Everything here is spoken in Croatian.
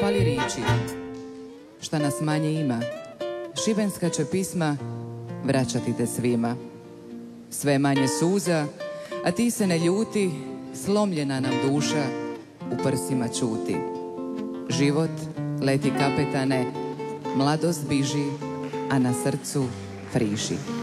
pali riči. Šta nas manje ima, šibenska će pisma vraćati te svima. Sve manje suza, a ti se ne ljuti, slomljena nam duša u prsima čuti. Život leti kapetane, mladost biži, a na srcu friši.